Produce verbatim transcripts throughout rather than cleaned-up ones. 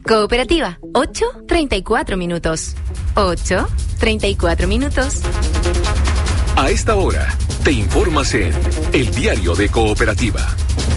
Cooperativa, ocho treinta y cuatro minutos. ocho treinta y cuatro minutos. A esta hora, te informas en El Diario de Cooperativa.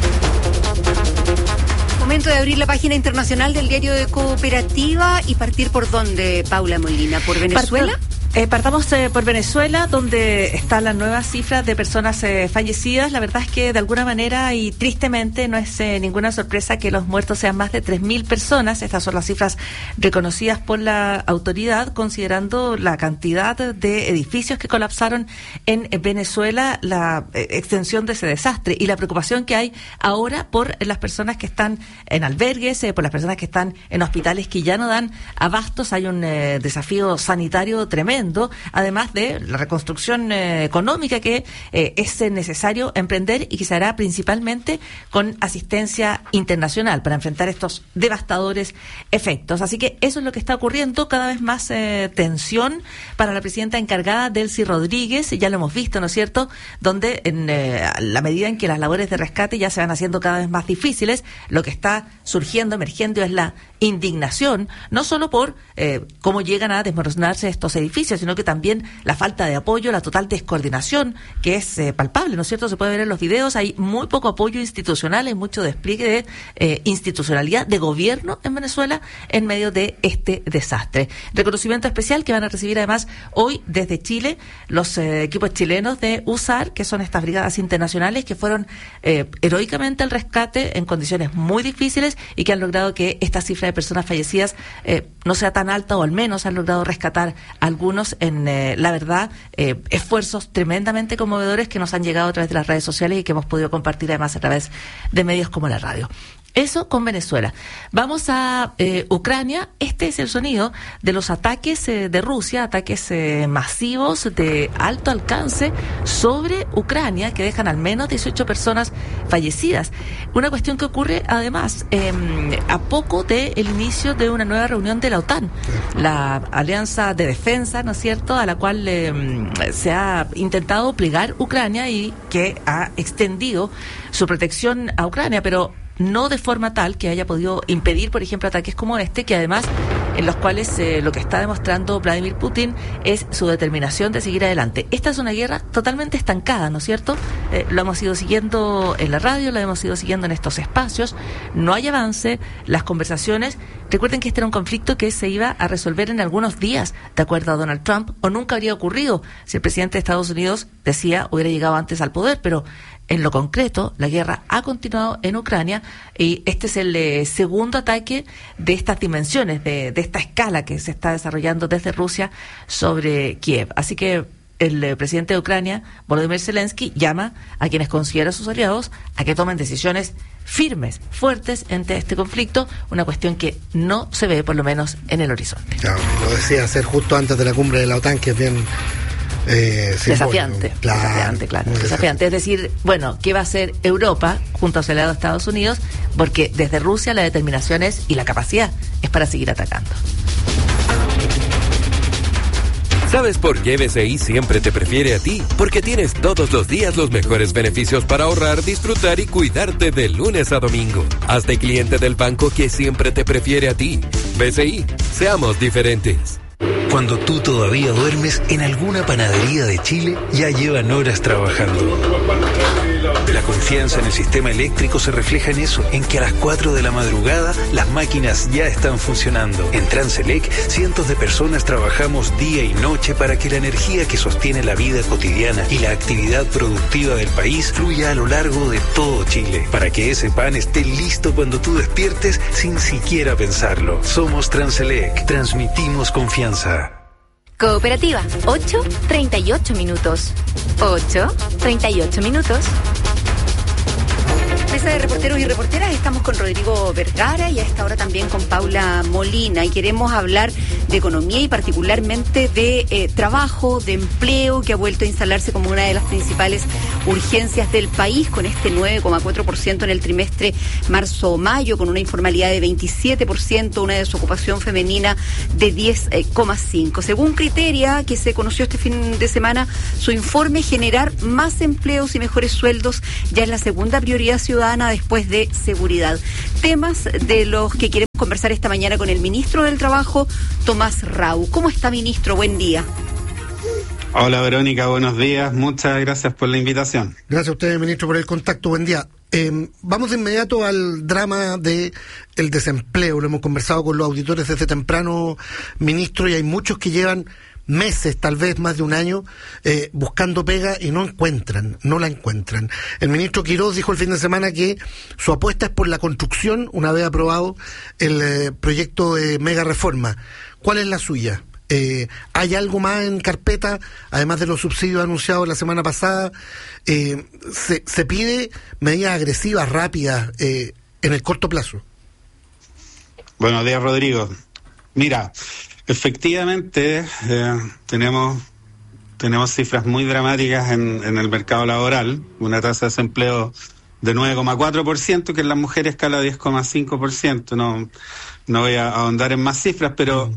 Momento de abrir la página internacional del Diario de Cooperativa y partir por dónde, Paula Molina, ¿por Venezuela? Part- Eh, partamos eh, por Venezuela, donde están las nuevas cifras de personas eh, fallecidas. La verdad es que de alguna manera y tristemente no es eh, ninguna sorpresa que los muertos sean más de tres mil personas. Estas son las cifras reconocidas por la autoridad, considerando la cantidad de edificios que colapsaron en Venezuela, la eh, extensión de ese desastre y la preocupación que hay ahora por las personas que están en albergues, eh, por las personas que están en hospitales que ya no dan abastos. Hay un eh, desafío sanitario tremendo, además de la reconstrucción eh, económica que eh, es necesario emprender y que se hará principalmente con asistencia internacional para enfrentar estos devastadores efectos. Así que eso es lo que está ocurriendo, cada vez más eh, tensión para la presidenta encargada, Delcy Rodríguez, ya lo hemos visto, ¿no es cierto?, donde en eh, la medida en que las labores de rescate ya se van haciendo cada vez más difíciles, lo que está surgiendo, emergiendo es la indignación, no solo por eh, cómo llegan a desmoronarse estos edificios, sino que también la falta de apoyo, la total descoordinación, que es eh, palpable, ¿no es cierto? Se puede ver en los videos, hay muy poco apoyo institucional, hay mucho despliegue de eh, institucionalidad, de gobierno en Venezuela en medio de este desastre. Reconocimiento especial que van a recibir además hoy desde Chile los eh, equipos chilenos de U S A R, que son estas brigadas internacionales que fueron eh, heroicamente al rescate en condiciones muy difíciles y que han logrado que esta cifra de personas fallecidas eh, no sea tan alta, o al menos han logrado rescatar a algunos en, eh, la verdad, eh, esfuerzos tremendamente conmovedores que nos han llegado a través de las redes sociales y que hemos podido compartir además a través de medios como la radio. Eso con Venezuela. Vamos a eh, Ucrania. Este es el sonido de los ataques eh, de Rusia, ataques eh, masivos de alto alcance sobre Ucrania, que dejan al menos dieciocho personas fallecidas. Una cuestión que ocurre además eh, a poco del inicio de una nueva reunión de la OTAN, la Alianza de Defensa, ¿no es cierto?, a la cual eh, se ha intentado plegar Ucrania y que ha extendido su protección a Ucrania, pero no de forma tal que haya podido impedir, por ejemplo, ataques como este, que además en los cuales eh, lo que está demostrando Vladimir Putin es su determinación de seguir adelante. Esta es una guerra totalmente estancada, ¿no es cierto? Eh, lo hemos ido siguiendo en la radio, lo hemos ido siguiendo en estos espacios, no hay avance, las conversaciones. Recuerden que este era un conflicto que se iba a resolver en algunos días, de acuerdo a Donald Trump, o nunca habría ocurrido si el presidente de Estados Unidos decía hubiera llegado antes al poder, pero en lo concreto, la guerra ha continuado en Ucrania y este es el eh, segundo ataque de estas dimensiones, de, de esta escala que se está desarrollando desde Rusia sobre Kiev. Así que el eh, presidente de Ucrania, Volodymyr Zelensky, llama a quienes considera sus aliados a que tomen decisiones firmes, fuertes ante este conflicto, una cuestión que no se ve, por lo menos, en el horizonte. Claro, lo decía hacer justo antes de la cumbre de la OTAN, que es bien Eh, sí, desafiante, bueno, claro, desafiante, claro, desafiante. desafiante. Es decir, bueno, ¿qué va a hacer Europa junto a su aliado Estados Unidos? Porque desde Rusia la determinación es, y la capacidad, es para seguir atacando. ¿Sabes por qué B C I siempre te prefiere a ti? Porque tienes todos los días los mejores beneficios para ahorrar, disfrutar y cuidarte de lunes a domingo. Hazte cliente del banco que siempre te prefiere a ti. B C I, seamos diferentes. Cuando tú todavía duermes, en alguna panadería de Chile ya llevan horas trabajando. La confianza en el sistema eléctrico se refleja en eso, en que a las cuatro de la madrugada las máquinas ya están funcionando. En Transelec, cientos de personas trabajamos día y noche para que la energía que sostiene la vida cotidiana y la actividad productiva del país fluya a lo largo de todo Chile, para que ese pan esté listo cuando tú despiertes sin siquiera pensarlo. Somos Transelec, transmitimos confianza. Cooperativa, ocho treinta y ocho minutos. ocho treinta y ocho minutos. Mesa de reporteros y reporteras, estamos con Rodrigo Vergara y a esta hora también con Paula Molina, y queremos hablar de economía y particularmente de eh, trabajo, de empleo, que ha vuelto a instalarse como una de las principales urgencias del país, con este nueve coma cuatro por ciento en el trimestre marzo-mayo, con una informalidad de veintisiete por ciento, una desocupación femenina de diez coma cinco por ciento. Según Criteria, que se conoció este fin de semana, su informe generar más empleos y mejores sueldos ya es la segunda prioridad ciudadana después de seguridad. Temas de los que queremos conversar conversar esta mañana con el ministro del Trabajo, Tomás Rau. ¿Cómo está, ministro? Buen día. Hola, Verónica, buenos días. Muchas gracias por la invitación. Gracias a usted, ministro, por el contacto. Buen día. Eh, vamos de inmediato al drama de el desempleo. Lo hemos conversado con los auditores desde temprano, ministro, y hay muchos que llevan meses, tal vez más de un año, eh, buscando pega y no encuentran, no la encuentran. El ministro Quirós dijo el fin de semana que su apuesta es por la construcción, una vez aprobado el eh, proyecto de mega reforma. ¿Cuál es la suya? Eh, ¿Hay algo más en carpeta, además de los subsidios anunciados la semana pasada? Eh, se, se pide medidas agresivas, rápidas, eh, en el corto plazo. Buenos días, Rodrigo. Mira, efectivamente eh, tenemos tenemos cifras muy dramáticas en, en el mercado laboral, una tasa de desempleo de nueve coma cuatro por ciento, que en las mujeres escala diez coma cinco por ciento. No, no voy a ahondar en más cifras, pero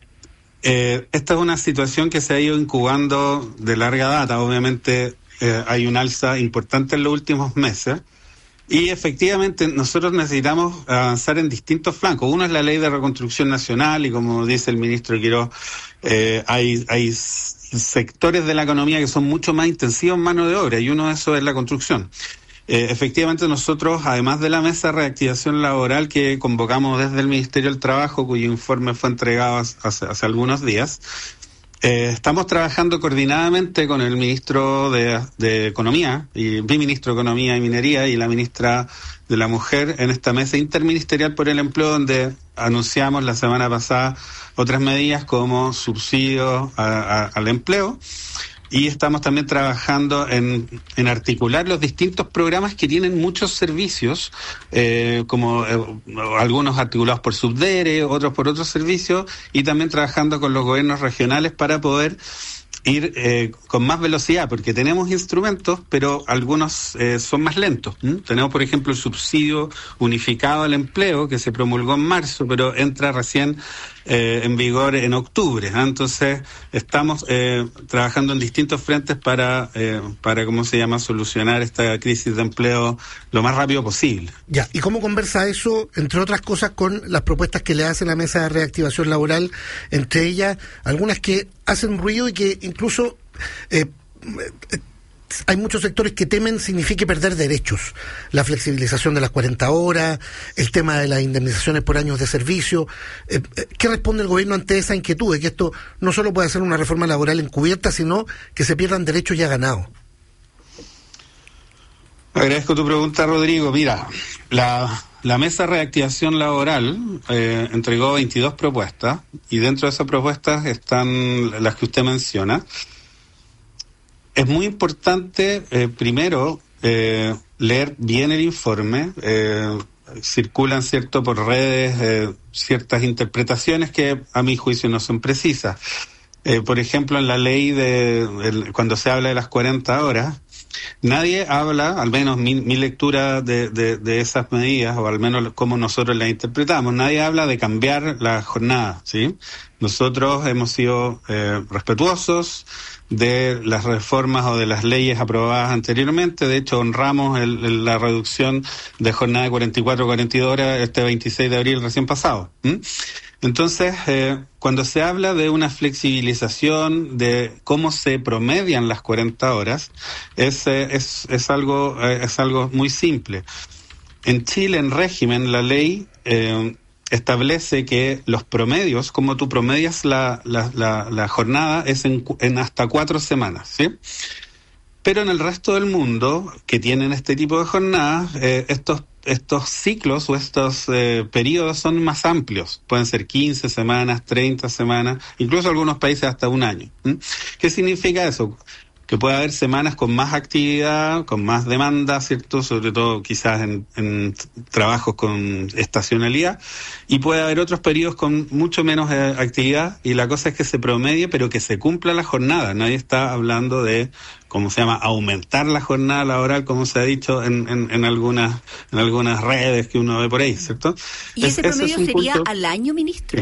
Eh, esta es una situación que se ha ido incubando de larga data. Obviamente eh, hay un alza importante en los últimos meses y efectivamente nosotros necesitamos avanzar en distintos flancos. Uno es la ley de reconstrucción nacional y, como dice el ministro Quirós, eh, hay, hay sectores de la economía que son mucho más intensivos en mano de obra y uno de esos es la construcción. Eh, efectivamente nosotros, además de la mesa de reactivación laboral que convocamos desde el Ministerio del Trabajo, cuyo informe fue entregado hace, hace algunos días, eh, estamos trabajando coordinadamente con el ministro de, de Economía, y mi ministro de Economía y Minería y la ministra de la Mujer en esta mesa interministerial por el empleo, donde anunciamos la semana pasada otras medidas como subsidios a, a, al empleo. Y estamos también trabajando en, en articular los distintos programas que tienen muchos servicios, eh, como eh, algunos articulados por Subdere, otros por otros servicios, y también trabajando con los gobiernos regionales para poder ir eh, con más velocidad, porque tenemos instrumentos, pero algunos eh, son más lentos. ¿Mm? Tenemos, por ejemplo, el subsidio unificado al empleo, que se promulgó en marzo, pero entra recién eh, en vigor en octubre. ¿eh? Entonces, estamos eh, trabajando en distintos frentes para, eh, para, ¿cómo se llama?, solucionar esta crisis de empleo lo más rápido posible. Ya, ¿y cómo conversa eso, entre otras cosas, con las propuestas que le hace la Mesa de Reactivación Laboral, entre ellas algunas que hacen ruido y que incluso eh, eh, hay muchos sectores que temen signifique perder derechos? La flexibilización de las cuarenta horas, el tema de las indemnizaciones por años de servicio. Eh, eh, ¿Qué responde el gobierno ante esa inquietud de que esto no solo puede ser una reforma laboral encubierta, sino que se pierdan derechos ya ganados? Agradezco tu pregunta, Rodrigo. Mira, la... La Mesa de Reactivación Laboral eh, entregó veintidós propuestas y dentro de esas propuestas están las que usted menciona. Es muy importante, eh, primero, eh, leer bien el informe. Eh, circulan, cierto, por redes eh, ciertas interpretaciones que a mi juicio no son precisas. Eh, por ejemplo, en la ley de el, cuando se habla de las cuarenta horas, nadie habla, al menos mi, mi lectura de, de, de esas medidas, o al menos como nosotros las interpretamos, nadie habla de cambiar la jornada, ¿sí? Nosotros hemos sido eh, respetuosos de las reformas o de las leyes aprobadas anteriormente. De hecho, honramos el, el, la reducción de jornada de cuarenta y cuatro a cuarenta y dos horas este veintiséis de abril recién pasado. ¿Mm? Entonces, eh, cuando se habla de una flexibilización de cómo se promedian las cuarenta horas, es, eh, es, es, algo, eh, es algo muy simple. En Chile, en régimen, la ley eh, establece que los promedios, como tú promedias la, la, la, la jornada, es en, en hasta cuatro semanas, ¿sí? Pero en el resto del mundo, que tienen este tipo de jornadas, eh, estos estos ciclos o estos eh, periodos son más amplios. Pueden ser quince semanas, treinta semanas, incluso algunos países hasta un año. ¿Mm? ¿Qué significa eso? Que puede haber semanas con más actividad, con más demanda, ¿cierto? Sobre todo quizás en, en trabajos con estacionalidad, y puede haber otros periodos con mucho menos eh, actividad, y la cosa es que se promedie, pero que se cumpla la jornada. Nadie está hablando de, ¿cómo se llama?, aumentar la jornada laboral, como se ha dicho en, en, en algunas en algunas redes que uno ve por ahí, ¿cierto? ¿Y ese es, promedio ese es sería punto... al año, ministro? Sí.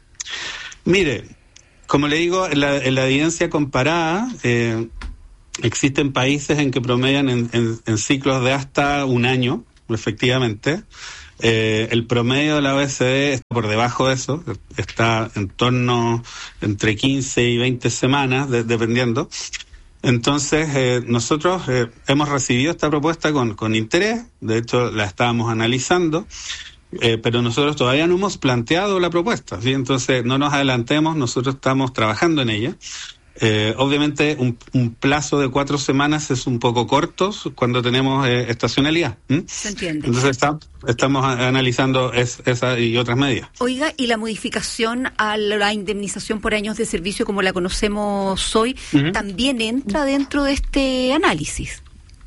Mire, como le digo, en la, en la evidencia comparada, eh, existen países en que promedian en, en, en ciclos de hasta un año, efectivamente. Eh, el promedio de la O E C D está por debajo de eso, está en torno entre quince y veinte semanas, de, dependiendo. Entonces, eh, nosotros eh, hemos recibido esta propuesta con, con interés, de hecho la estábamos analizando, eh, pero nosotros todavía no hemos planteado la propuesta, ¿sí? Entonces no nos adelantemos, nosotros estamos trabajando en ella. Eh, obviamente un, un plazo de cuatro semanas es un poco corto cuando tenemos eh, estacionalidad. ¿Mm? Se entiende. Entonces está, estamos a, analizando es, esa y otras medidas. Oiga, ¿y la modificación a la indemnización por años de servicio como la conocemos hoy uh-huh. también entra dentro de este análisis?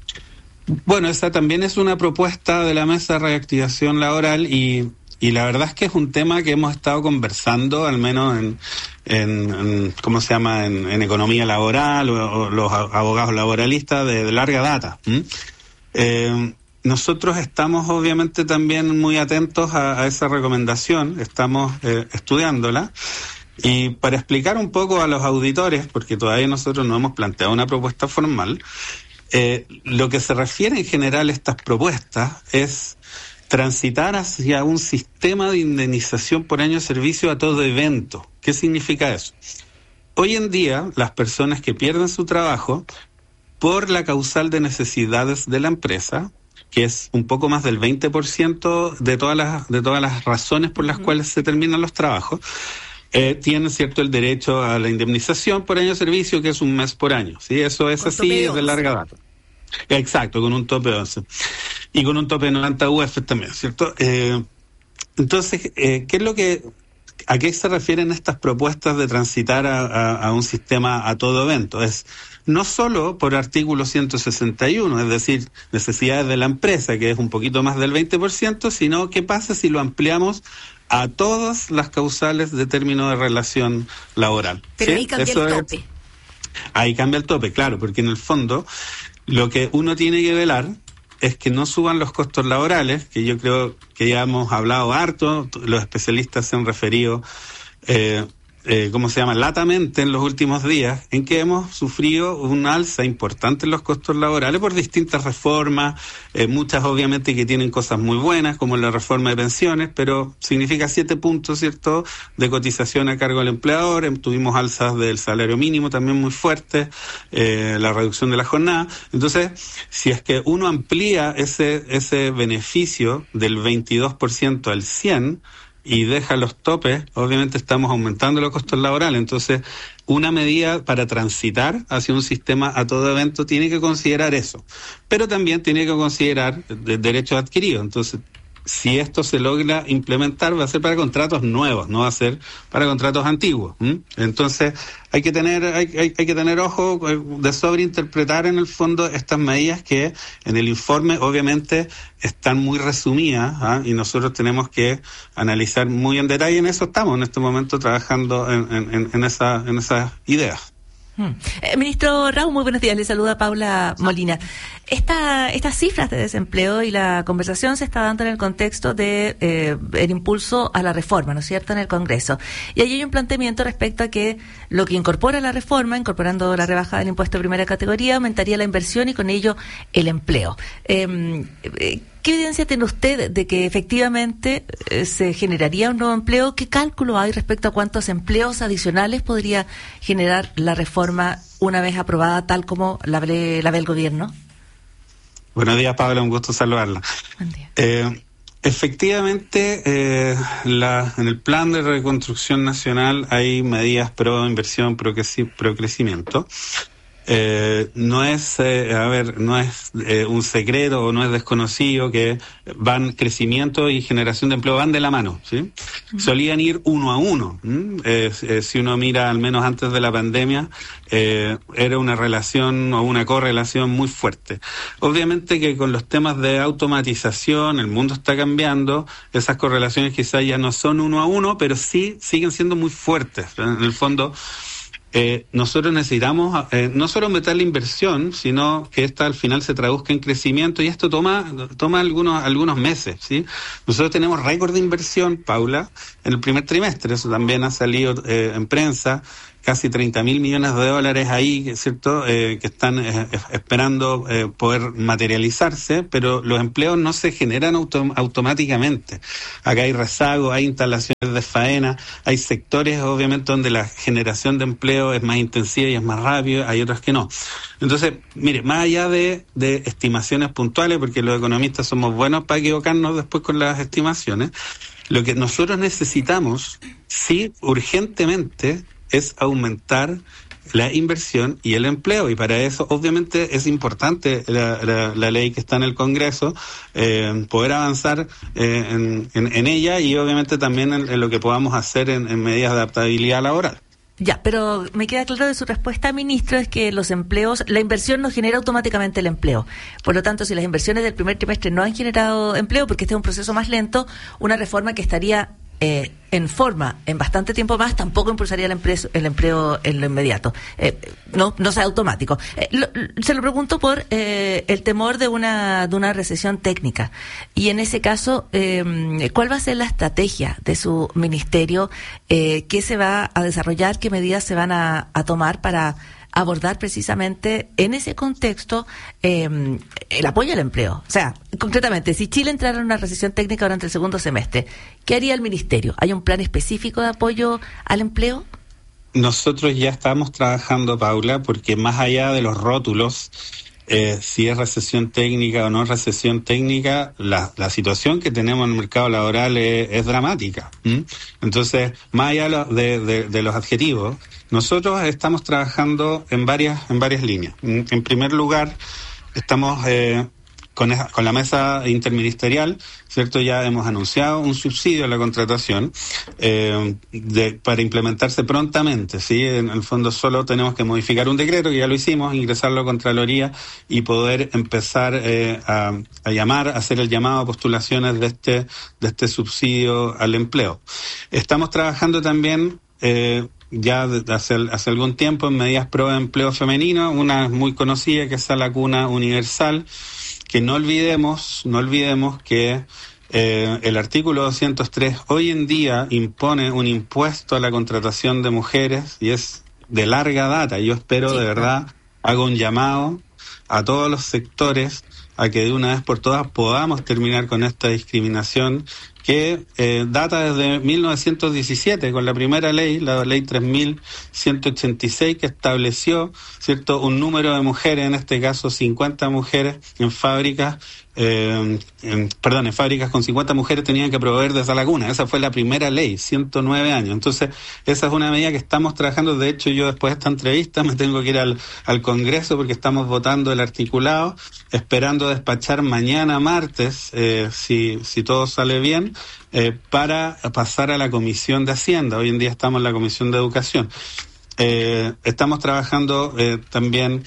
Bueno, esa también es una propuesta de la Mesa de Reactivación Laboral y Y la verdad es que es un tema que hemos estado conversando, al menos en, en, en ¿cómo se llama?, en, en economía laboral o, o los abogados laboralistas de, de larga data. ¿Mm? Eh, nosotros estamos obviamente también muy atentos a, a esa recomendación, estamos eh, estudiándola. Y para explicar un poco a los auditores, porque todavía nosotros no hemos planteado una propuesta formal, eh, lo que se refiere en general a estas propuestas es transitar hacia un sistema de indemnización por año de servicio a todo evento. ¿Qué significa eso? Hoy en día, las personas que pierden su trabajo por la causal de necesidades de la empresa, que es un poco más del veinte por ciento de todas las, de todas las razones por las uh-huh. cuales se terminan los trabajos, eh, tienen, cierto, el derecho a la indemnización por año de servicio, que es un mes por año. ¿Sí? Eso es así, es de larga data. Exacto, con un tope de once. Y con un tope de noventa U F también, ¿cierto? Eh, entonces, eh, ¿qué es lo que, a qué se refieren estas propuestas de transitar a, a, a un sistema a todo evento? Es no solo por artículo ciento sesenta y uno, es decir, necesidades de la empresa, que es un poquito más del veinte por ciento, sino qué pasa si lo ampliamos a todas las causales de término de relación laboral. Pero ¿sí? ahí cambia Eso el es, tope. Ahí cambia el tope, claro, porque en el fondo lo que uno tiene que velar es que no suban los costos laborales, que yo creo que ya hemos hablado harto, los especialistas se han referido, eh, eh, ¿cómo se llama?, latamente en los últimos días, en que hemos sufrido un alza importante en los costos laborales por distintas reformas, eh, muchas obviamente que tienen cosas muy buenas, como la reforma de pensiones, pero significa siete puntos, ¿cierto?, de cotización a cargo del empleador. Tuvimos alzas del salario mínimo también muy fuertes, eh, la reducción de la jornada. Entonces, si es que uno amplía ese, ese beneficio del veintidós por ciento al cien por ciento, y deja los topes, obviamente estamos aumentando los costos laborales. Entonces, una medida para transitar hacia un sistema a todo evento tiene que considerar eso, pero también tiene que considerar de derechos adquiridos. Entonces, si esto se logra implementar, va a ser para contratos nuevos, no va a ser para contratos antiguos. ¿Mm? Entonces, hay que tener hay, hay, hay que tener ojo de sobreinterpretar en el fondo estas medidas que en el informe obviamente están muy resumidas, ¿ah? Y nosotros tenemos que analizar muy en detalle. En eso estamos en este momento trabajando en, en, en, esa, en esas ideas. Hmm. Eh, ministro Raúl, muy buenos días. Le saluda Paula Molina. Esta, estas cifras de desempleo y la conversación se está dando en el contexto de eh, el impulso a la reforma, ¿no es cierto?, en el Congreso. Y ahí hay un planteamiento respecto a que lo que incorpora la reforma, incorporando la rebaja del impuesto de primera categoría, aumentaría la inversión y con ello el empleo. Eh, eh, ¿Qué evidencia tiene usted de que efectivamente eh, se generaría un nuevo empleo? ¿Qué cálculo hay respecto a cuántos empleos adicionales podría generar la reforma una vez aprobada tal como la ve, la ve el gobierno? Buenos días, Pablo, un gusto saludarla. Buen día. Eh, efectivamente, eh, la, en el plan de reconstrucción nacional hay medidas pro inversión, pro, creci- pro crecimiento. Eh, no es, eh, a ver, no es eh, un secreto o no es desconocido que van crecimiento y generación de empleo van de la mano, ¿sí? Uh-huh. Solían ir uno a uno. Eh, eh, si uno mira, al menos antes de la pandemia, eh, era una relación o una correlación muy fuerte. Obviamente que con los temas de automatización, el mundo está cambiando, esas correlaciones quizás ya no son uno a uno, pero sí siguen siendo muy fuertes. En el fondo, Eh, nosotros necesitamos eh, no solo aumentar la inversión, sino que esta al final se traduzca en crecimiento, y esto toma toma algunos algunos meses, ¿sí? Nosotros tenemos récord de inversión, Paula, en el primer trimestre, eso también ha salido eh, en prensa, casi treinta mil millones de dólares ahí, ¿cierto?, eh, que están eh, esperando eh, poder materializarse, pero los empleos no se generan autom- automáticamente. Acá hay rezago, hay instalaciones de faena, hay sectores obviamente donde la generación de empleo es más intensiva y es más rápida, hay otros que no. Entonces, mire, más allá de, de estimaciones puntuales, porque los economistas somos buenos para equivocarnos después con las estimaciones, lo que nosotros necesitamos, sí, urgentemente, es aumentar la inversión y el empleo, y para eso obviamente es importante la, la, la ley que está en el Congreso, eh, poder avanzar eh, en, en, en ella, y obviamente también en, en lo que podamos hacer en, en medidas de adaptabilidad laboral. Ya, pero me queda claro de su respuesta, ministro, es que los empleos, la inversión no genera automáticamente el empleo. Por lo tanto, si las inversiones del primer trimestre no han generado empleo, porque este es un proceso más lento, una reforma que estaría eh, en forma en bastante tiempo más tampoco impulsaría el empleo, el empleo en lo inmediato. Eh, no no sea automático. Eh, lo, se lo pregunto por eh, el temor de una de una recesión técnica. Y en ese caso, eh, ¿cuál va a ser la estrategia de su ministerio? Eh, ¿Qué se va a desarrollar? ¿Qué medidas se van a, a tomar para abordar precisamente en ese contexto eh, el apoyo al empleo? O sea, concretamente, si Chile entrara en una recesión técnica durante el segundo semestre, ¿qué haría el ministerio? ¿Hay un plan específico de apoyo al empleo? Nosotros ya estamos trabajando, Paula, porque más allá de los rótulos, eh, si es recesión técnica o no es recesión técnica, la, la situación que tenemos en el mercado laboral es, es dramática. ¿Mm? Entonces, más allá de, de, de los adjetivos, nosotros estamos trabajando en varias en varias líneas. En primer lugar, estamos eh, con, con la mesa interministerial, ¿cierto? Ya hemos anunciado un subsidio a la contratación eh, de, para implementarse prontamente, ¿sí? En el fondo solo tenemos que modificar un decreto, que ya lo hicimos, ingresarlo a Contraloría y poder empezar eh, a, a llamar, a hacer el llamado a postulaciones de este, de este subsidio al empleo. Estamos trabajando también Eh, ya hace, hace algún tiempo en medidas pro empleo femenino, una muy conocida que es la cuna universal, que no olvidemos, no olvidemos que eh, el artículo doscientos tres hoy en día impone un impuesto a la contratación de mujeres y es de larga data. Yo espero, sí, de verdad, hago un llamado a todos los sectores a que de una vez por todas podamos terminar con esta discriminación que eh, data desde mil novecientos diecisiete, con la primera ley, la ley tres mil ciento ochenta y seis, que estableció, ¿cierto?, un número de mujeres, en este caso cincuenta mujeres en fábricas, eh, en, perdón, en fábricas con cincuenta mujeres tenían que proveer de esa laguna. Esa fue la primera ley, ciento nueve años. Entonces, esa es una medida que estamos trabajando. De hecho, yo después de esta entrevista me tengo que ir al, al Congreso porque estamos votando el articulado, esperando despachar mañana martes, eh, si, si todo sale bien, eh, para pasar a la Comisión de Hacienda. Hoy en día estamos en la Comisión de Educación. Eh, estamos trabajando eh, también,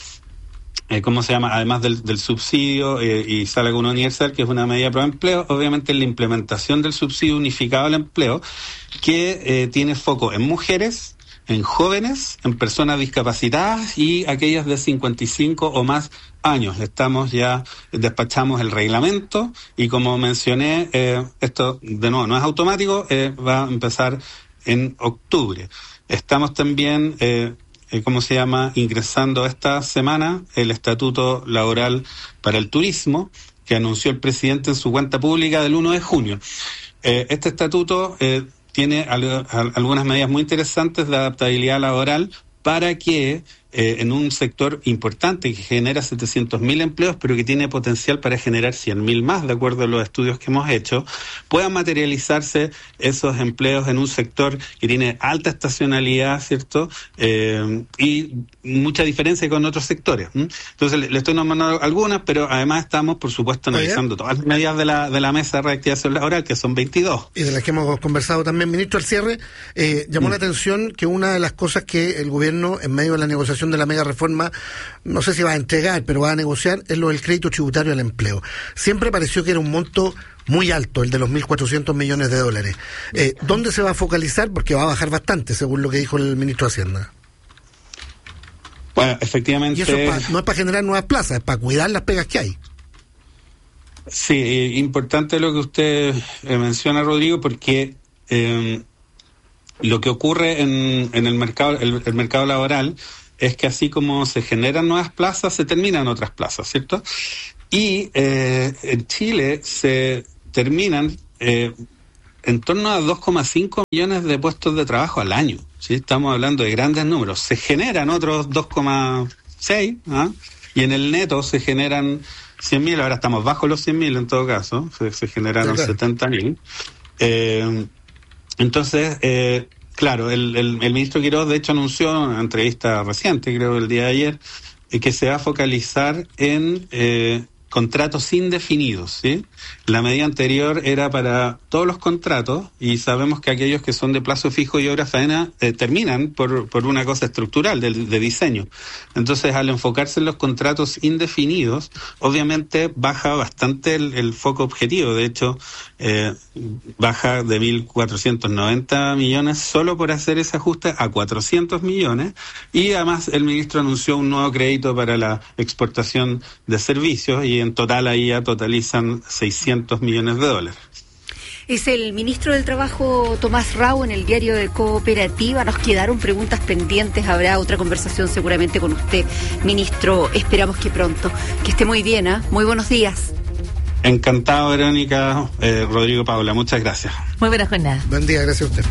eh, ¿cómo se llama? Además del, del subsidio eh, y Sala Cuna Universal, que es una medida pro empleo, obviamente la implementación del subsidio unificado al empleo, que eh, tiene foco en mujeres, en jóvenes, en personas discapacitadas y aquellas de cincuenta y cinco o más años. Estamos ya, despachamos el reglamento y como mencioné, eh, esto de nuevo no es automático, eh, va a empezar en octubre. Estamos también, eh, eh, ¿cómo se llama?, ingresando esta semana el Estatuto Laboral para el Turismo, que anunció el presidente en su cuenta pública del uno de junio. Eh, este estatuto eh, tiene al, al, algunas medidas muy interesantes de adaptabilidad laboral para que eh, en un sector importante que genera setecientos mil empleos, pero que tiene potencial para generar cien mil más, de acuerdo a los estudios que hemos hecho, puedan materializarse esos empleos en un sector que tiene alta estacionalidad, ¿cierto? Eh, y mucha diferencia con otros sectores. ¿m? Entonces, le, le estoy nombrando algunas, pero además estamos, por supuesto, analizando todas las medidas de la, de la mesa de reactivación laboral, que son veintidós. Y de las que hemos conversado también, ministro. Al cierre, eh, llamó mm. la atención que una de las cosas que el gobierno, en medio de la negociación de la mega reforma, no sé si va a entregar, pero va a negociar, es lo del crédito tributario al empleo. Siempre pareció que era un monto muy alto, el de los mil cuatrocientos millones de dólares. Eh, ¿Dónde se va a focalizar? Porque va a bajar bastante, según lo que dijo el ministro de Hacienda. Bueno, efectivamente. Y eso es pa, no es para generar nuevas plazas, es para cuidar las pegas que hay. Sí, eh, importante lo que usted eh, menciona, Rodrigo, porque eh, lo que ocurre en, en el mercado, el, el mercado laboral es que así como se generan nuevas plazas, se terminan otras plazas, ¿cierto? Y eh, en Chile se terminan eh, en torno a dos coma cinco millones de puestos de trabajo al año, ¿sí? Estamos hablando de grandes números. Se generan otros dos coma seis, ¿ah? Y en el neto se generan cien mil, ahora estamos bajo los cien mil en todo caso, se, se generaron sí, claro. setenta mil. Eh, entonces, eh, claro, el, el, el ministro Quiroz de hecho anunció en una entrevista reciente, creo el día de ayer, eh, que se va a focalizar en eh, contratos indefinidos, ¿sí? La medida anterior era para todos los contratos y sabemos que aquellos que son de plazo fijo y obra faena eh, terminan por, por una cosa estructural de, de diseño. Entonces, al enfocarse en los contratos indefinidos, obviamente baja bastante el, el foco objetivo. De hecho, eh, baja de mil cuatrocientos noventa millones solo por hacer ese ajuste a cuatrocientos millones, y además el ministro anunció un nuevo crédito para la exportación de servicios y en total ahí ya totalizan seiscientos millones de dólares. Es el ministro del Trabajo, Tomás Rau, en el diario de Cooperativa. Nos quedaron preguntas pendientes, habrá otra conversación seguramente con usted, ministro. Esperamos que pronto. Que esté muy bien, ¿eh? Muy buenos días. Encantado, Verónica, eh, Rodrigo, Paula, muchas gracias. Muy buena jornada. Buen día, gracias a usted.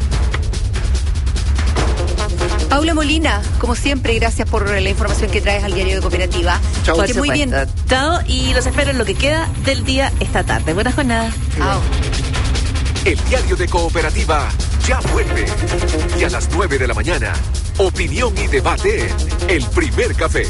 Paula Molina, como siempre, gracias por la información que traes al diario de Cooperativa. Chao. Que muy bien. Chao, y los espero en lo que queda del día esta tarde. Buena jornada. Chao. El diario de Cooperativa ya vuelve. Y a las nueve de la mañana, opinión y debate en El Primer Café.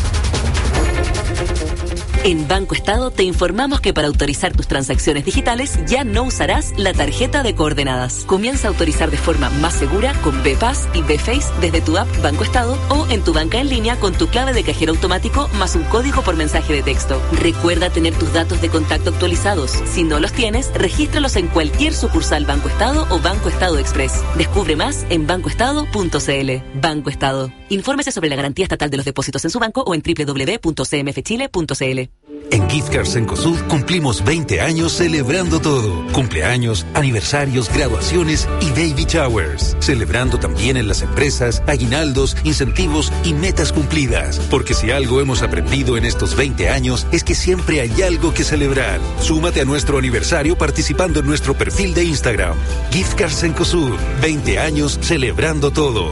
En Banco Estado te informamos que para autorizar tus transacciones digitales ya no usarás la tarjeta de coordenadas. Comienza a autorizar de forma más segura con B-Pass y B-Face desde tu app Banco Estado o en tu banca en línea con tu clave de cajero automático más un código por mensaje de texto. Recuerda tener tus datos de contacto actualizados. Si no los tienes, regístralos en cualquier sucursal Banco Estado o Banco Estado Express. Descubre más en banco estado punto c l. Banco Estado. Infórmese sobre la garantía estatal de los depósitos en su banco o en doble u doble u doble u punto c m f chile punto c l. En Gift Cards Cencosud cumplimos veinte años celebrando todo. Cumpleaños, aniversarios, graduaciones y baby showers. Celebrando también en las empresas, aguinaldos, incentivos y metas cumplidas. Porque si algo hemos aprendido en estos veinte años es que siempre hay algo que celebrar. Súmate a nuestro aniversario participando en nuestro perfil de Instagram. Gift Cards Cencosud. veinte años celebrando todo.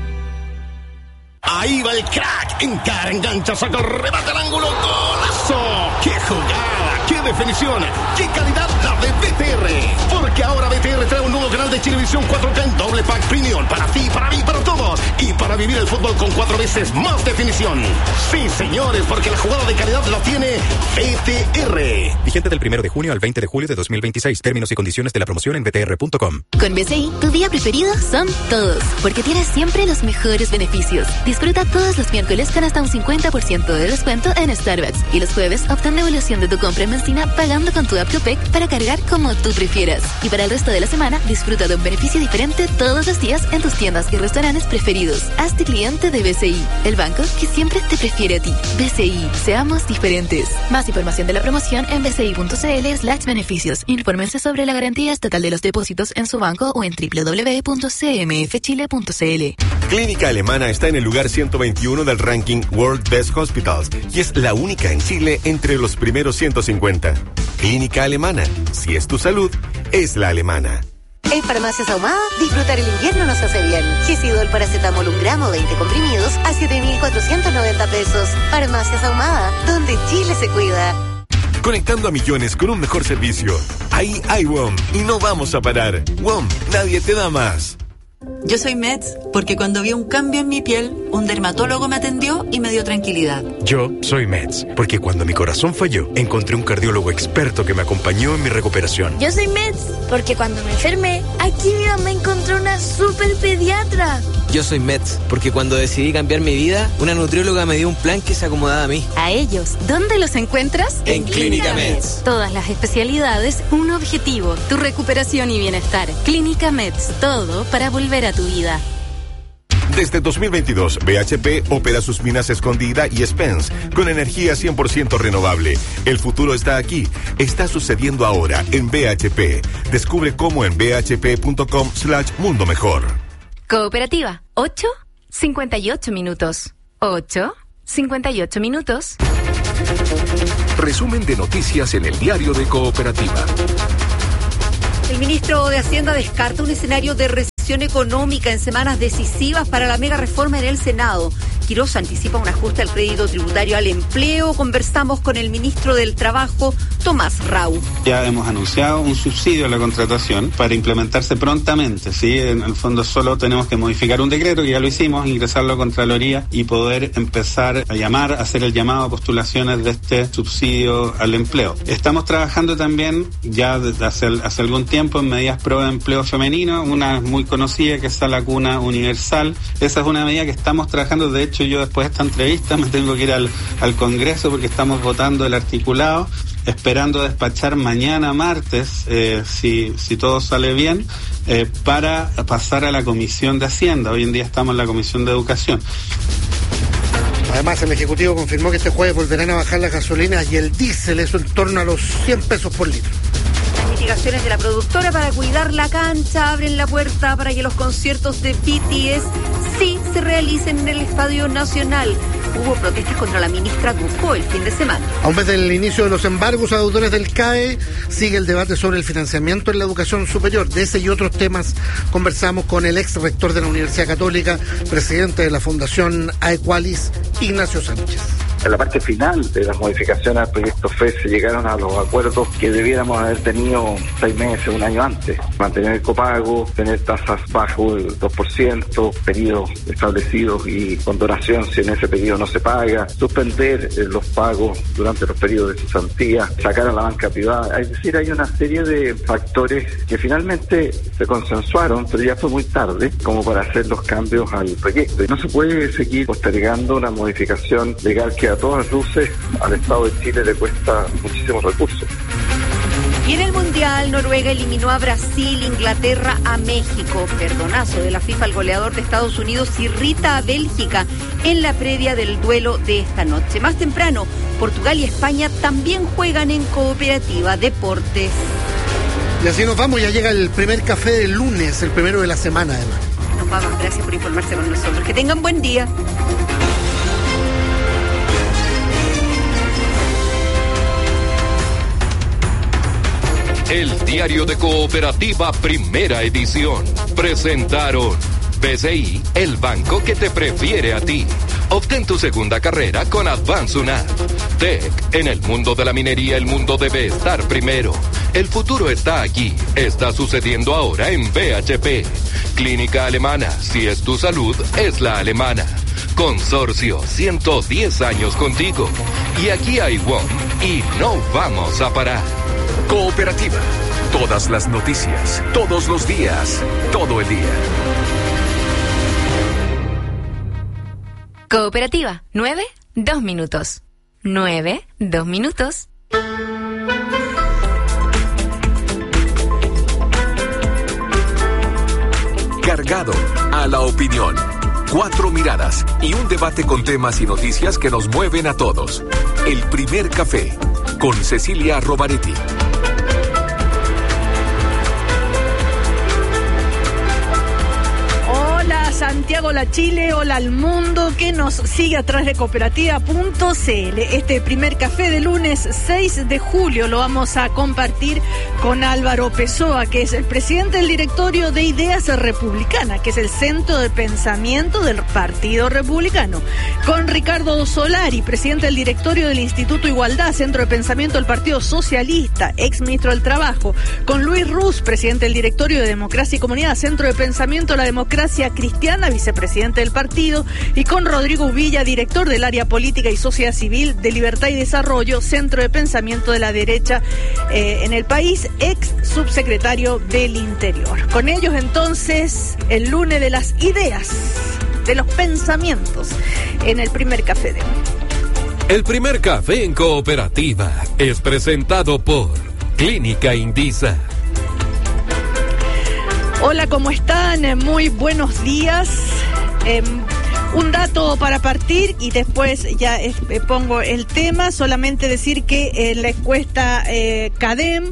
Ahí va el crack, encara, engancha, saca, remata el ángulo, golazo. ¡Qué jugada! ¡Qué definición! ¡Qué calidad la de B T R! Porque ahora B T R trae un nuevo canal de televisión cuatro K en doble pack premium para ti, para mí, para todos, y para vivir el fútbol con cuatro veces más definición. Sí, señores, porque la jugada de calidad la tiene B T R. Vigente del primero de junio al veinte de julio de dos mil veintiséis. Términos y condiciones de la promoción en b t r punto com. Con B C I, tu día preferido son todos, porque tienes siempre los mejores beneficios. Disfruta todos los miércoles con hasta un cincuenta por ciento de descuento en Starbucks, y los jueves obtén devolución de tu compra en benzina pagando con tu app Copec para cargar como tú prefieras. Y para el resto de la semana, disfruta de un beneficio diferente todos los días en tus tiendas y restaurantes preferidos. Hazte cliente de B C I, el banco que siempre te prefiere a ti. B C I, seamos diferentes. Más información de la promoción en b c i punto c l slash beneficios. Infórmense sobre la garantía estatal de los depósitos en su banco o en doble u doble u doble u punto c m f chile punto c l. Clínica Alemana está en el lugar ciento veintiuno del ranking World Best Hospitals y es la única en Chile entre los primeros ciento cincuenta. Clínica Alemana, si es tu salud, es la alemana. En Farmacias Ahumada, disfrutar el invierno nos hace bien. Gesidol paracetamol un gramo, veinte comprimidos a siete mil cuatrocientos noventa pesos. Farmacias Ahumada, donde Chile se cuida. Conectando a millones con un mejor servicio. Ahí hay W O M y no vamos a parar. W O M, nadie te da más. Yo soy Meds porque cuando vi un cambio en mi piel, un dermatólogo me atendió y me dio tranquilidad. Yo soy Meds porque cuando mi corazón falló, encontré un cardiólogo experto que me acompañó en mi recuperación. Yo soy Meds porque cuando me enfermé, aquí mi mamá encontró una super pediatra. Yo soy Meds porque cuando decidí cambiar mi vida, una nutrióloga me dio un plan que se acomodaba a mí. A ellos, ¿dónde los encuentras? En, en Clínica Meds. Todas las especialidades, un objetivo, tu recuperación y bienestar. Clínica Meds, todo para volver a tu vida. Desde dos mil veintidós, B H P opera sus minas Escondida y Spence con energía cien por ciento renovable. El futuro está aquí. Está sucediendo ahora en B H P. Descubre cómo en b h p punto com slash mundo mejor. Cooperativa, ocho cincuenta y ocho minutos. ocho cincuenta y ocho minutos. Resumen de noticias en el diario de Cooperativa. El ministro de Hacienda descarta un escenario de recesión económica en semanas decisivas para la mega reforma en el Senado. Quirós anticipa un ajuste al crédito tributario al empleo. Conversamos con el ministro del Trabajo, Tomás Rau. Ya hemos anunciado un subsidio a la contratación para implementarse prontamente, ¿sí? En el fondo solo tenemos que modificar un decreto, que ya lo hicimos, ingresarlo a Contraloría y poder empezar a llamar, a hacer el llamado a postulaciones de este subsidio al empleo. Estamos trabajando también ya desde hace, hace algún tiempo en medidas pro empleo femenino, una muy conocida que es la cuna universal. Esa es una medida que estamos trabajando. De hecho, yo después de esta entrevista me tengo que ir al, al Congreso porque estamos votando el articulado, esperando despachar mañana martes, eh, si, si todo sale bien, eh, para pasar a la Comisión de Hacienda. Hoy en día estamos en la Comisión de Educación. Además, el Ejecutivo confirmó que este jueves volverán a bajar las gasolinas y el diésel, eso en torno a los cien pesos por litro. Mitigaciones de la productora para cuidar la cancha abren la puerta para que los conciertos de B T S sí se realicen en el Estadio Nacional. Hubo protestas contra la ministra Ducó el fin de semana. A un mes del inicio de los embargos a deudores del C A E, sigue el debate sobre el financiamiento en la educación superior. De ese y otros temas conversamos con el ex rector de la Universidad Católica, presidente de la Fundación Aequalis, Ignacio Sánchez. En la parte final de las modificaciones al proyecto F E S se llegaron a los acuerdos que debiéramos haber tenido seis meses, un año antes. Mantener el copago, tener tasas bajo el dos por ciento, periodos establecidos y condonación si en ese periodo no se paga, suspender eh, los pagos durante los periodos de cesantía, sacar a la banca privada. Es decir, hay una serie de factores que finalmente se consensuaron, pero ya fue muy tarde como para hacer los cambios al proyecto. Y no se puede seguir postergando una modificación legal que a todas luces al Estado de Chile le cuesta muchísimos recursos. Y en el Mundial, Noruega eliminó a Brasil, Inglaterra a México. Perdonazo de la FIFA al goleador de Estados Unidos irrita a Bélgica en la previa del duelo de esta noche. Más temprano, Portugal y España también juegan en Cooperativa Deportes. Y así nos vamos, ya llega el primer café del lunes, el primero de la semana además. Nos vamos, gracias por informarse con nosotros. Que tengan buen día. El diario de Cooperativa, primera edición. Presentaron B C I, el banco que te prefiere a ti. Obtén tu segunda carrera con Advance Unap. Tech, en el mundo de la minería el mundo debe estar primero. El futuro está aquí, está sucediendo ahora en B H P. Clínica Alemana, si es tu salud, es la alemana. Consorcio, ciento diez años contigo. Y aquí hay W O M y no vamos a parar. Cooperativa. Todas las noticias, todos los días, todo el día. Cooperativa, nueve, dos minutos. Nueve, dos minutos. Cargado a la opinión. Cuatro miradas y un debate con temas y noticias que nos mueven a todos. El primer café con Cecilia Rovaretti. Santiago, la Chile, hola al mundo que nos sigue a través de cooperativa punto c l. Este primer café de lunes seis de julio lo vamos a compartir con Álvaro Pessoa, que es el presidente del directorio de Ideas Republicana, que es el centro de pensamiento del Partido Republicano, con Ricardo Solari, presidente del directorio del Instituto Igualdad, centro de pensamiento del Partido Socialista, ex ministro del Trabajo, con Luis Ruz, presidente del directorio de Democracia y Comunidad, centro de pensamiento de la democracia cristiana, vicepresidente del partido, y con Rodrigo Villa, director del área política y sociedad civil de Libertad y Desarrollo, centro de pensamiento de la derecha eh, en el país, ex subsecretario del Interior. Con ellos entonces el lunes de las ideas, de los pensamientos, en el primer café de hoy. El primer café en Cooperativa es presentado por Clínica Indisa. Hola, ¿cómo están? Muy buenos días. Eh, un dato para partir y después ya eh, pongo el tema. Solamente decir que en la encuesta eh, CADEM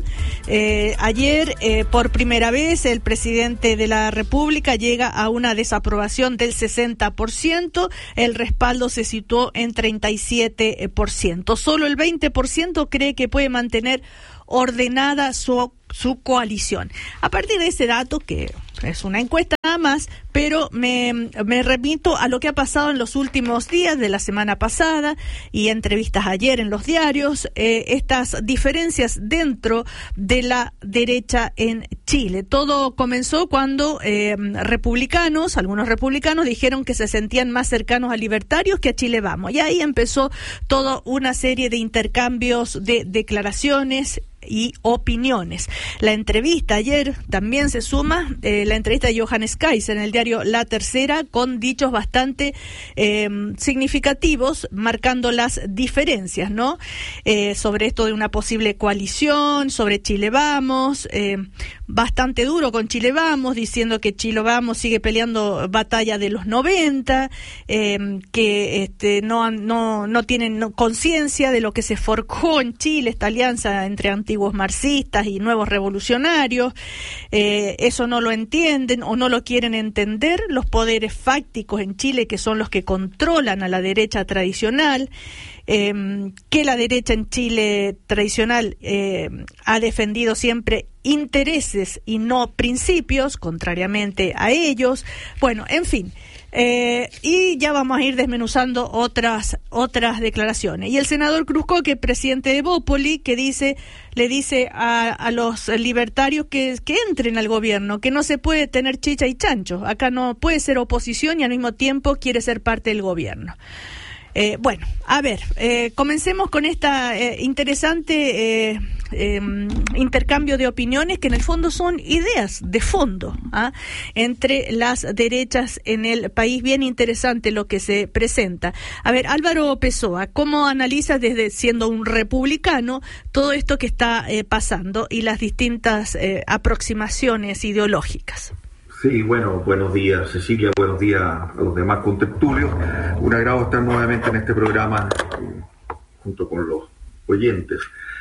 Eh, ayer, eh, por primera vez, el presidente de la República llega a una desaprobación del sesenta por ciento, el respaldo se situó en treinta y siete por ciento. Solo el veinte por ciento cree que puede mantener ordenada su, su coalición. A partir de ese dato, que es una encuesta nada más, pero me, me remito a lo que ha pasado en los últimos días de la semana pasada y entrevistas ayer en los diarios, eh, estas diferencias dentro de la derecha en Chile. Todo comenzó cuando eh, republicanos, algunos republicanos dijeron que se sentían más cercanos a libertarios que a Chile Vamos. Y ahí empezó toda una serie de intercambios de declaraciones y opiniones. La entrevista ayer también se suma, eh, la entrevista de Johannes Kaiser en el diario La Tercera, con dichos bastante eh, significativos, marcando las diferencias, ¿no? Eh, sobre esto de una posible coalición, sobre Chile Vamos, eh, bastante duro con Chile Vamos, diciendo que Chile Vamos sigue peleando batalla de los noventa, eh, que este, no, no, no tienen no, conciencia de lo que se forjó en Chile, esta alianza entre antiguos marxistas y nuevos revolucionarios. Eh, eso no lo entienden o no lo quieren entender los poderes fácticos en Chile, que son los que controlan a la derecha tradicional. Eh, que la derecha en Chile tradicional eh, ha defendido siempre intereses y no principios, contrariamente a ellos. Bueno, en fin. Eh, y ya vamos a ir desmenuzando otras otras declaraciones. Y el senador Cruzcoque, presidente de Bópoli, que dice le dice a, a los libertarios que, que entren al gobierno, que no se puede tener chicha y chancho. Acá no puede ser oposición y al mismo tiempo quiere ser parte del gobierno. Eh, bueno, a ver, eh, comencemos con esta eh, interesante eh, eh, intercambio de opiniones, que en el fondo son ideas de fondo, ¿ah? entre las derechas en el país. Bien interesante lo que se presenta. A ver, Álvaro Pessoa, ¿cómo analiza, desde siendo un republicano, todo esto que está eh, pasando y las distintas eh, aproximaciones ideológicas? Sí, bueno, buenos días, Cecilia, buenos días a los demás contertulios. Un agrado estar nuevamente en este programa eh, junto con los oyentes.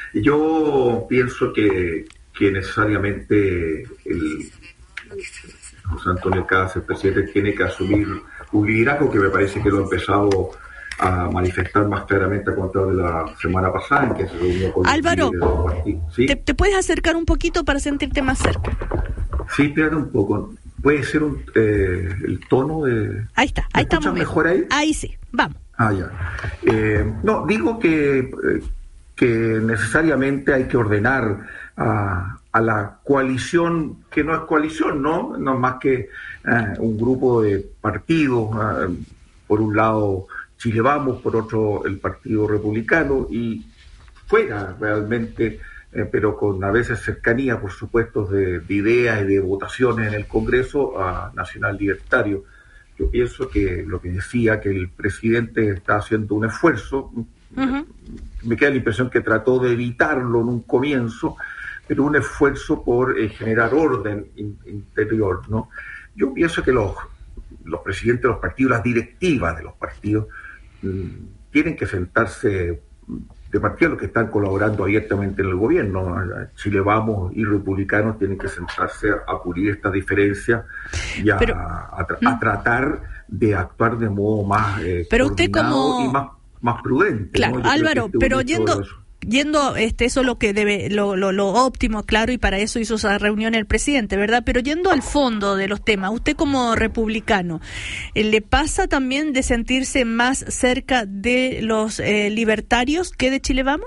Yo pienso que, que necesariamente el José Antonio Caz, el presidente, tiene que asumir un liderazgo que me parece que lo ha empezado a manifestar más claramente a contar de la semana pasada, en que se reunió con Álvaro, el líder del partido. ¿Sí? ¿te, ¿te puedes acercar un poquito para sentirte más cerca? Sí, espérate un poco. Puede ser un, eh, el tono de... Ahí está, ahí estamos mejor ahí. Ahí sí, vamos. Ah, ya. Eh, no, digo que, eh, que necesariamente hay que ordenar a, a la coalición, que no es coalición, ¿no? No es más que eh, un grupo de partidos, eh, por un lado Chile Vamos, por otro el Partido Republicano, y fuera realmente... Eh, pero con a veces cercanía, por supuesto, de, de ideas y de votaciones en el Congreso, a Nacional Libertario. Yo pienso que lo que decía, que el presidente está haciendo un esfuerzo, uh-huh. me queda la impresión que trató de evitarlo en un comienzo, pero un esfuerzo por eh, generar orden in, interior, ¿no? Yo pienso que los, los presidentes de los partidos, las directivas de los partidos, mmm, tienen que sentarse... de partida los que están colaborando abiertamente en el gobierno. Chile Vamos y republicanos tienen que sentarse a pulir esta diferencia y a, pero, a, a, a tratar de actuar de modo más eh, pero usted como... y más, más prudente. Claro, ¿no? Álvaro, pero yendo... Yendo, este, eso es lo que debe, lo, lo, lo óptimo, claro, y para eso hizo esa reunión el presidente, ¿verdad? Pero yendo al fondo de los temas, usted como republicano, ¿le pasa también de sentirse más cerca de los eh, libertarios que de Chile Vamos?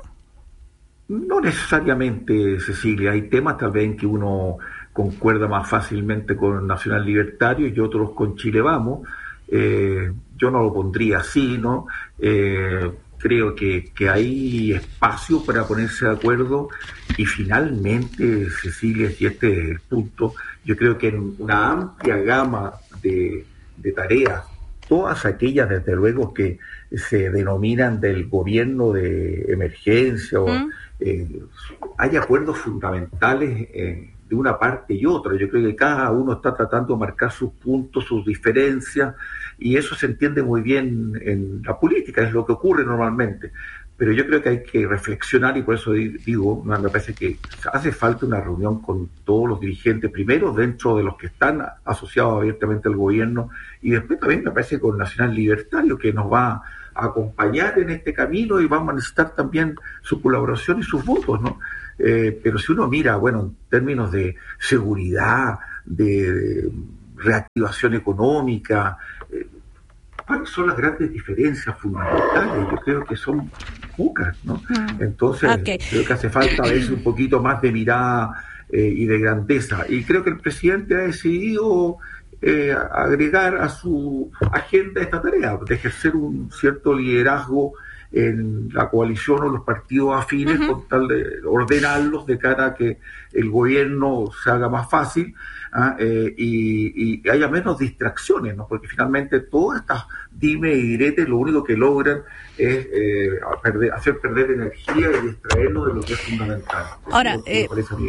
No necesariamente, Cecilia. Hay temas tal vez en que uno concuerda más fácilmente con Nacional Libertario y otros con Chile Vamos. Eh, yo no lo pondría así, ¿no? Eh, Creo que, que hay espacio para ponerse de acuerdo y finalmente, Cecilia, si este es el punto, yo creo que en una amplia gama de, de tareas, todas aquellas desde luego que se denominan del gobierno de emergencia, o, ¿Mm? eh, hay acuerdos fundamentales eh, de una parte y otra. Yo creo que cada uno está tratando de marcar sus puntos, sus diferencias, y eso se entiende muy bien en la política, es lo que ocurre normalmente. pero yo creo que hay que reflexionar y por eso digo, me parece que hace falta una reunión con todos los dirigentes, primero dentro de los que están asociados abiertamente al gobierno y después también me parece con Nacional Libertario, que nos va a acompañar en este camino y vamos a necesitar también su colaboración y sus votos, ¿no? Eh, pero si uno mira, bueno, en términos de seguridad, de, de reactivación económica, eh, ¿cuáles son las grandes diferencias fundamentales? Yo creo que son pocas, ¿no? Mm. Entonces, okay. creo que hace falta a veces un poquito más de mirada eh, y de grandeza. Y creo que el presidente ha decidido eh, agregar a su agenda esta tarea, de ejercer un cierto liderazgo en la coalición o los partidos afines, uh-huh. con tal de ordenarlos de cara a que el gobierno se haga más fácil, ¿ah? eh, y, y haya menos distracciones, ¿no? Porque finalmente todas estas dime y diretes lo único que logran es eh, perder, hacer perder energía y distraernos de lo que es fundamental. Ahora, eh,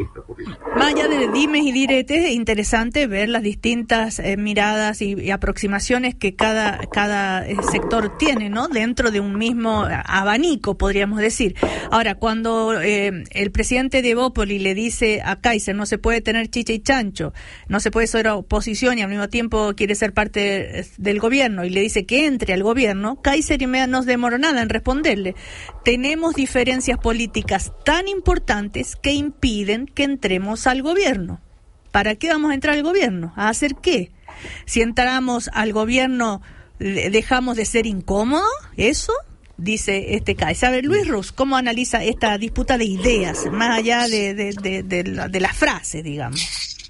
más allá de dimes y diretes, es interesante ver las distintas eh, miradas y, y aproximaciones que cada, cada sector tiene, ¿no? Dentro de un mismo abanico, podríamos decir. Ahora, cuando eh, el presidente de Evópoli le dice a Kaiser no se puede tener chicha y chancho, no se puede ser oposición y al mismo tiempo quiere ser parte del gobierno y le dice que entre al gobierno, Kaiser y Mea nos demoró nada en responderle. Tenemos diferencias políticas tan importantes que impiden que entremos al gobierno. ¿Para qué vamos a entrar al gobierno? ¿A hacer qué? Si entramos al gobierno, ¿dejamos de ser incómodos? ¿Eso? Dice este Kaiser. A ver, Luis Ruz, ¿cómo analiza esta disputa de ideas, más allá de, de, de, de, la, de la frase, digamos?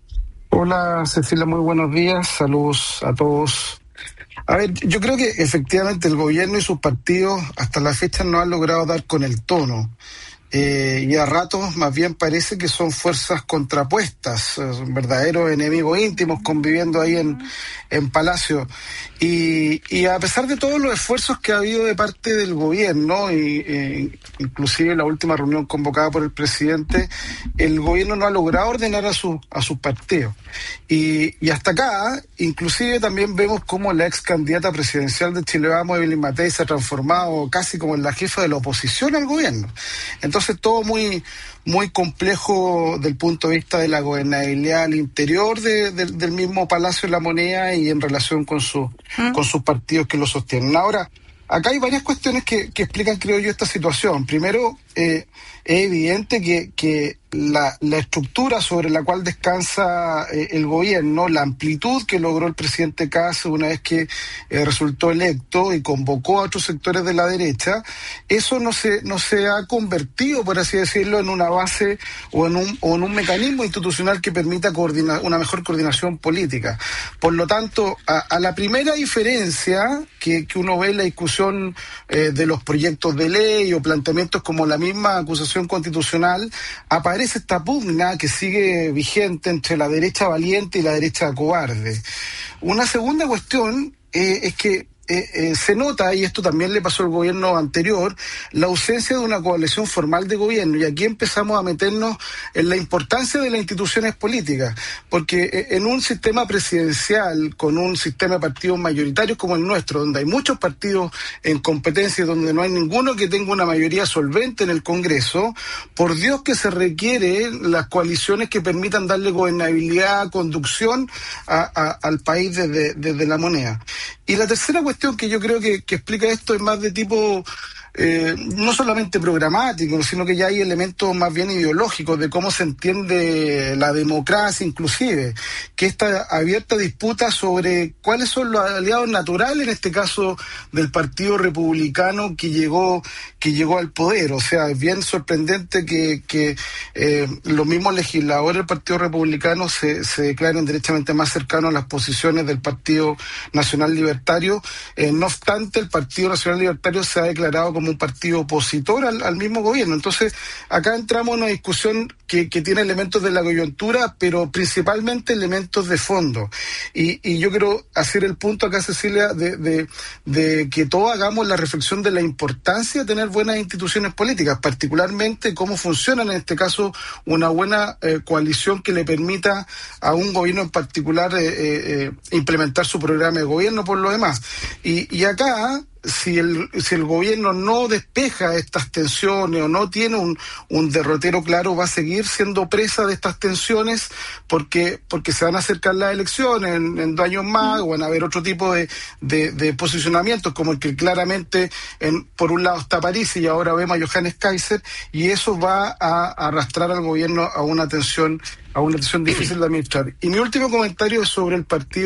Hola, Cecilia, muy buenos días. Saludos a todos. A ver, yo creo que efectivamente el gobierno y sus partidos hasta la fecha no han logrado dar con el tono. Eh, y a ratos más bien parece que son fuerzas contrapuestas, eh, verdaderos enemigos íntimos conviviendo ahí en, en Palacio. Y, y a pesar de todos los esfuerzos que ha habido de parte del gobierno, y, eh, inclusive la última reunión convocada por el presidente, el gobierno no ha logrado ordenar a, su, a sus partidos. Y, y hasta acá, inclusive también vemos cómo la ex candidata presidencial de Chile Vamos, Evelyn Matei, se ha transformado casi como en la jefa de la oposición al gobierno. Entonces todo muy muy complejo del punto de vista de la gobernabilidad al interior de, de, del mismo Palacio de la Moneda y en relación con, su, ¿Mm? con sus partidos que lo sostienen. Ahora, acá hay varias cuestiones que, que explican, creo yo, esta situación. Primero, eh, es evidente que, que la, la estructura sobre la cual descansa eh, el gobierno, la amplitud que logró el presidente Kast una vez que eh, resultó electo y convocó a otros sectores de la derecha, eso no se no se ha convertido, por así decirlo, en una base o en un, o en un mecanismo institucional que permita coordinar una mejor coordinación política. Por lo tanto, a, a la primera diferencia que, que uno ve en la discusión eh, de los proyectos de ley o planteamientos como la misma acusación constitucional, aparece esta pugna que sigue vigente entre la derecha valiente y la derecha cobarde. Una segunda cuestión eh, es que Eh, eh, se nota, y esto también le pasó al gobierno anterior, la ausencia de una coalición formal de gobierno, y aquí empezamos a meternos en la importancia de las instituciones políticas, porque eh, en un sistema presidencial, con un sistema de partidos mayoritarios como el nuestro, donde hay muchos partidos en competencia y donde no hay ninguno que tenga una mayoría solvente en el Congreso, por Dios que se requieren las coaliciones que permitan darle gobernabilidad, conducción a, a, al país desde, desde la moneda. Y la tercera cuestión que yo creo que, que explica esto es más de tipo eh, no solamente programático, sino que ya hay elementos más bien ideológicos de cómo se entiende la democracia, inclusive, que esta abierta disputa sobre cuáles son los aliados naturales, en este caso del Partido Republicano que llegó que llegó al poder. O sea, es bien sorprendente que, que eh, los mismos legisladores del Partido Republicano se, se declaren derechamente más cercanos a las posiciones del Partido Nacional Libertario. Eh, no obstante, el Partido Nacional Libertario se ha declarado como un partido opositor al, al mismo gobierno. Entonces, acá entramos en una discusión que, que tiene elementos de la coyuntura, pero principalmente elementos de fondo. Y, y yo quiero hacer el punto acá, Cecilia, de, de, de que todos hagamos la reflexión de la importancia de tener buenas instituciones políticas, particularmente cómo funciona en este caso una buena eh, coalición que le permita a un gobierno en particular eh, eh, implementar su programa de gobierno por lo demás. Y, y acá si el, si el gobierno no despeja estas tensiones o no tiene un, un derrotero claro, va a seguir siendo presa de estas tensiones porque, porque se van a acercar las elecciones en, en dos años más, o van a haber otro tipo de, de, de posicionamientos, como el que claramente en, por un lado está París y ahora vemos a Johannes Kaiser, y eso va a, a arrastrar al gobierno a una tensión, a una tensión difícil de administrar. Y mi último comentario es sobre el partido